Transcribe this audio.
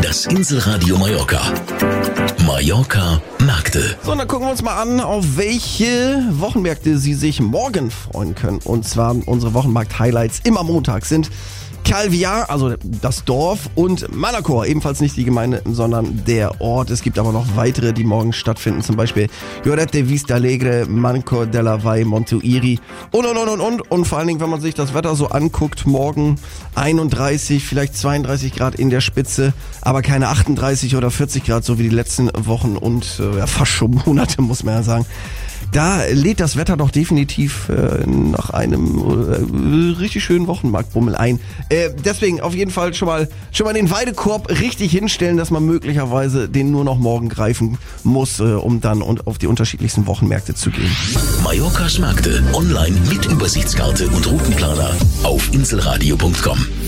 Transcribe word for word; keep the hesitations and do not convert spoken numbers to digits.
Das Inselradio Mallorca. Mallorca Märkte. So, dann gucken wir uns mal an, auf welche Wochenmärkte Sie sich morgen freuen können. Und zwar unsere Wochenmarkt-Highlights immer Montag sind Calvià, also das Dorf, und Manacor, ebenfalls nicht die Gemeinde, sondern der Ort. Es gibt aber noch weitere, die morgen stattfinden, zum Beispiel Lloret de Vista Alegre, Mancor de la Vall, Montuïri und, und, und, und, und. Und vor allen Dingen, wenn man sich das Wetter so anguckt, morgen einunddreißig, vielleicht zweiunddreißig Grad in der Spitze, aber keine achtunddreißig oder vierzig Grad, so wie die letzten Wochen und äh, ja, fast schon Monate, muss man ja sagen. Da lädt das Wetter doch definitiv äh, nach einem äh, richtig schönen Wochenmarktbummel ein. Äh, deswegen auf jeden Fall schon mal schon mal den Weidekorb richtig hinstellen, dass man möglicherweise den nur noch morgen greifen muss, äh, um dann und auf die unterschiedlichsten Wochenmärkte zu gehen. Mallorcas Märkte online mit Übersichtskarte und Routenplaner auf inselradio punkt com.